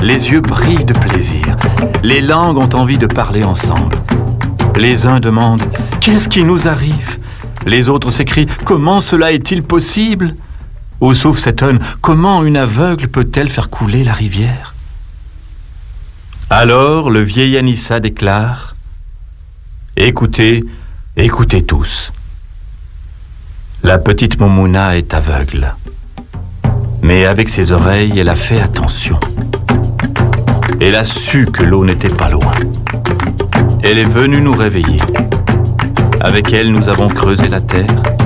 Les yeux brillent de plaisir. Les langues ont envie de parler ensemble. Les uns demandent « Qu'est-ce qui nous arrive ?» Les autres s'écrient « Comment cela est-il possible ?» Ou souffle cet âne « Comment une aveugle peut-elle faire couler la rivière ?» Alors le vieil Anissa déclare « Écoutez, écoutez tous. La petite Momouna est aveugle. Mais avec ses oreilles, elle a fait attention. Elle a su que l'eau n'était pas loin. Elle est venue nous réveiller. Avec elle, nous avons creusé la terre.